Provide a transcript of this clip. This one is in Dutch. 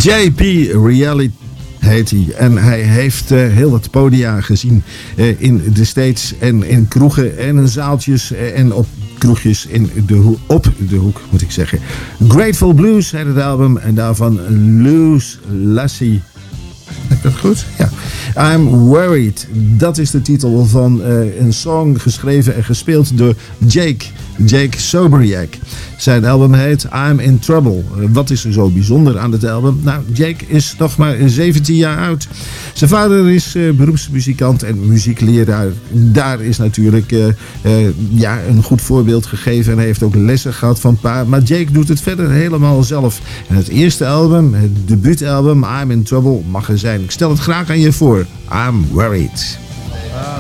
JP Reality heet hij. En hij heeft heel wat podia gezien in de States en in kroegen en in zaaltjes en op kroegjes op de hoek, moet ik zeggen. Grateful Blues heet het album en daarvan Loose Lassie. Heb ik dat goed? Ja. I'm Worried. Dat is de titel van een song geschreven en gespeeld door Jake Soberiak. Zijn album heet I'm in Trouble. Wat is er zo bijzonder aan het album? Nou, Jake is nog maar 17 jaar oud. Zijn vader is beroepsmuzikant en muziekleraar. Daar is natuurlijk een goed voorbeeld gegeven. En hij heeft ook lessen gehad van pa. Maar Jake doet het verder helemaal zelf. En het eerste album, het debuutalbum I'm in Trouble, mag er zijn. Ik stel het graag aan je voor. I'm Worried.